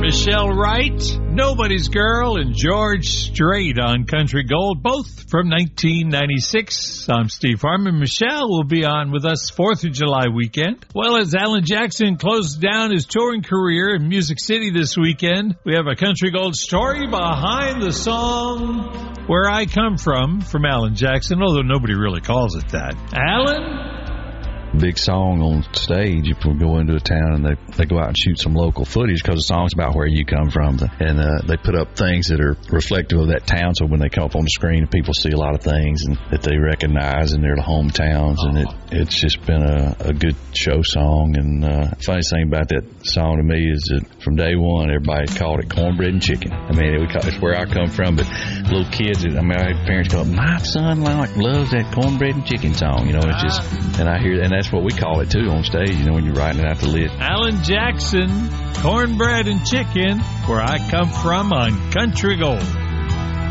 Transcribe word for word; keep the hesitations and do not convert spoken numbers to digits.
Michelle Wright, Nobody's Girl, and George Strait on Country Gold, both from nineteen ninety-six. I'm Steve Harmon. Michelle will be on with us fourth of July weekend. Well, as Alan Jackson closed down his touring career in Music City this weekend, we have a Country Gold story behind the song Where I Come From from Alan Jackson, although nobody really calls it that. Alan? Big song on stage if we go into a town and they, they go out and shoot some local footage because the song's about where you come from. And uh, they put up things that are reflective of that town, so when they come up on the screen, people see a lot of things and that they recognize in their hometowns. And it, it's just been a, a good show song. And uh, the funniest thing about that song to me is that from day one, everybody called it cornbread and chicken. I mean, it, we call, it's where I come from, but little kids, I mean, I had parents go, my son like loves that cornbread and chicken song. You know, it's just, and I hear, and that's what we call it too on stage, you know, when you're writing it out the list. Alan Jackson, Cornbread and Chicken, Where I Come From on Country Gold.